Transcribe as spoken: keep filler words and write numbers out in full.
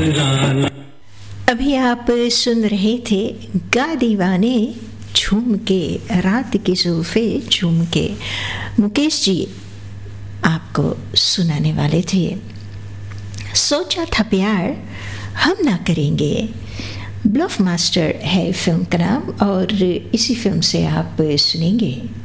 अभी आप सुन रहे थे गा दीवाने झूम के, रात के सोफे झूम के। मुकेश जी आपको सुनाने वाले थे। सोचा था प्यार हम ना करेंगे, ब्लफ मास्टर है फिल्म का नाम, और इसी फिल्म से आप सुनेंगे